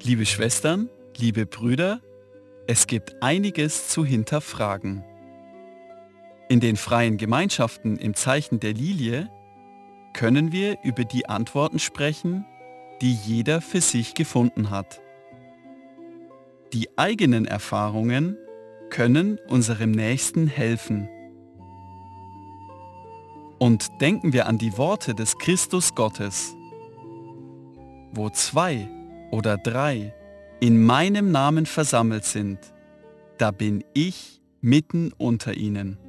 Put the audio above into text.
Liebe Schwestern, liebe Brüder, es gibt einiges zu hinterfragen. In den freien Gemeinschaften im Zeichen der Lilie können wir über die Antworten sprechen, die jeder für sich gefunden hat. Die eigenen Erfahrungen können unserem Nächsten helfen. Und denken wir an die Worte des Christus Gottes. Wo 2 oder 3 in meinem Namen versammelt sind, da bin ich mitten unter ihnen.